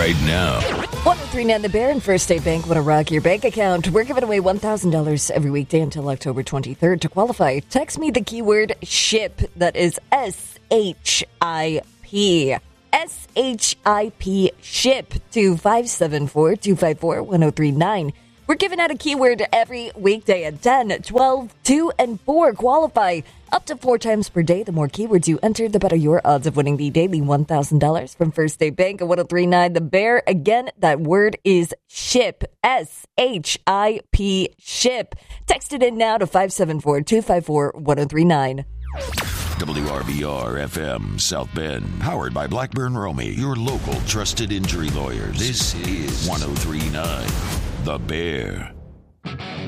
right now. 1039 The Bear and First State Bank want to rock your bank account. We're giving away $1,000 every weekday until October 23rd. To qualify, text me the keyword SHIP. That is S-H-I-P. S-H-I-P SHIP to 574-254-1039. We're giving out a keyword every weekday at 10, 12, 2, and 4. Qualify up to 4 times per day. The more keywords you enter, the better your odds of winning the daily $1,000 from First State Bank at 1039 The Bear. Again, that word is SHIP. S-H-I-P SHIP. Text it in now to 574-254-1039. WRBR-FM South Bend, powered by Blackburn Romy, your local trusted injury lawyers. This is 1039 The Bear.